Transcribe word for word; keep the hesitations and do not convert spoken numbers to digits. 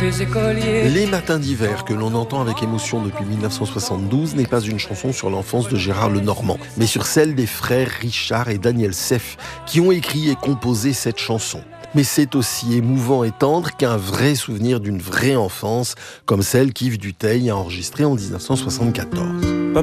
fais écolier. Les matins d'hiver, que l'on entend avec émotion depuis dix-neuf cent soixante-douze, n'est pas une chanson sur l'enfance de Gérard Lenormand, mais sur celle des frères Richard et Daniel Seff, qui ont écrit et composé cette chanson. Mais c'est aussi émouvant et tendre qu'un vrai souvenir d'une vraie enfance, comme celle qu'Yves Duteil a enregistrée en dix-neuf cent soixante-quatorze.